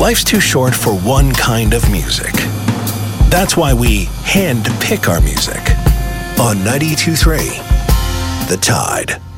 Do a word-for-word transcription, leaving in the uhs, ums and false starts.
Life's too short for one kind of music. That's why we hand pick our music on ninety-two point three The Tide.